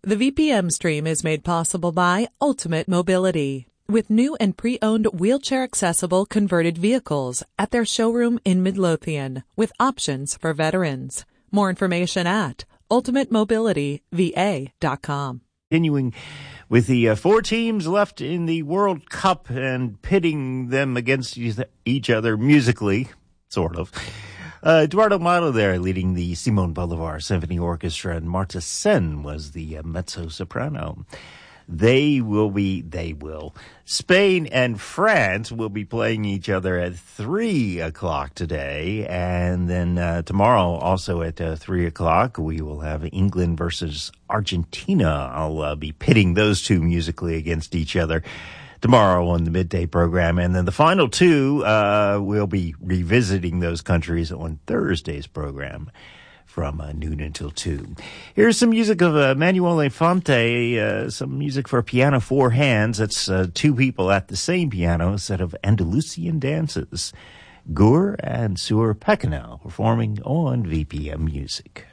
The VPM stream is made possible by Ultimate Mobility, with new and pre-owned wheelchair-accessible converted vehicles at their showroom in Midlothian, with options for veterans. More information at ultimatemobilityva.com. Continuing with the four teams left in the World Cup and pitting them against each other musically, sort of. Eduardo Mato there leading the Simon Bolivar Symphony Orchestra, and Marta Sen was the mezzo-soprano. Spain and France will be playing each other at 3 o'clock today. And then tomorrow, also at 3 o'clock, we will have England versus Argentina. I'll be pitting those two musically against each other tomorrow on the midday program. And then the final two, we'll be revisiting those countries on Thursday's program from noon until 2. Here's some music of Emanuele Fonte, some music for piano, four hands. That's two people at the same piano, a set of Andalusian dances. Gur and Sur Pecanel performing on VPM Music.